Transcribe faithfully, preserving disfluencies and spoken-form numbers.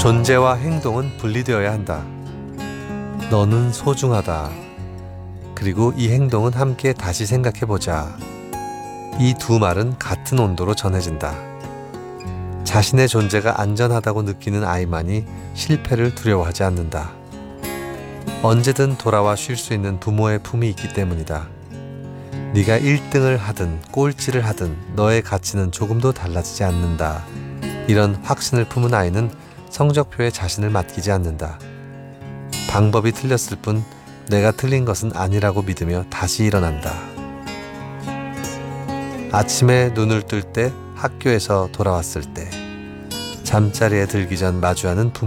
존재와 행동은 분리되어야 한다. 너는 소중하다. 그리고 이 행동은 함께 다시 생각해보자. 이 두 말은 같은 온도로 전해진다. 자신의 존재가 안전하다고 느끼는 아이만이 실패를 두려워하지 않는다. 언제든 돌아와 쉴 수 있는 부모의 품이 있기 때문이다. 네가 일 등을 하든 꼴찌를 하든 너의 가치는 조금도 달라지지 않는다. 이런 확신을 품은 아이는 성적표에 자신을 맡기지 않는다. 방법이 틀렸을 뿐 내가 틀린 것은 아니라고 믿으며 다시 일어난다. 아침에 눈을 뜰 때, 학교에서 돌아왔을 때, 잠자리에 들기 전 마주하는 부모